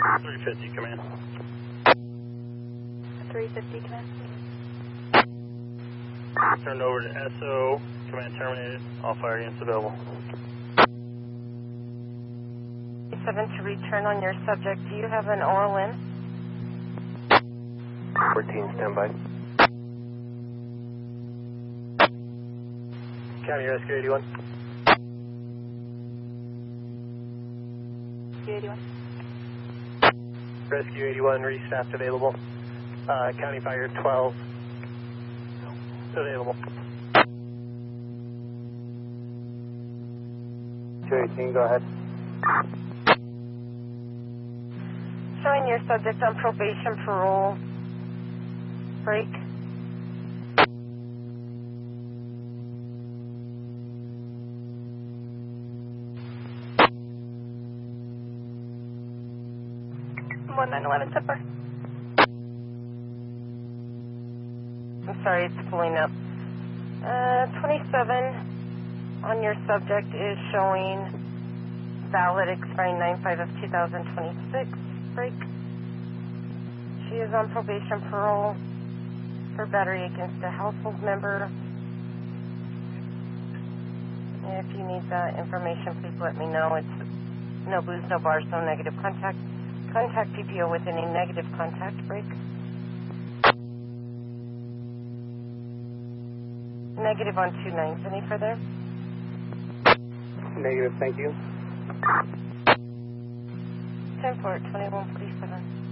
350, command. 350, command. Turned over to SO, command terminated, all fire units available. 7 to return on your subject. Do you have an OLN? 14, standby. County Rescue 81. 81. Rescue 81, restaffed available. County Fire 12, available. 218, go ahead. Showing your subject on probation parole. Break. One 911 Zipper. I'm sorry, it's pulling up. 27 on your subject is showing valid expiring 9/5 of 2026. Break. She is on probation parole for battery against a household member. If you need that information, please let me know. It's no booze, no bars, no negative contact. Contact PPO with any negative contact. Break. Negative on 29s. Any further? Negative, thank you. 10-4, 2147.